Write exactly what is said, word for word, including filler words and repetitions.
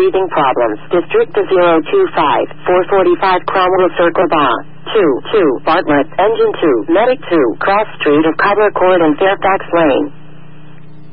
breathing problems. District zero two five, four forty-five Cromwell Circle, Bar. two two Bartlett, Engine two, Medic two, Cross Street of Cobbler Court and Fairfax Lane.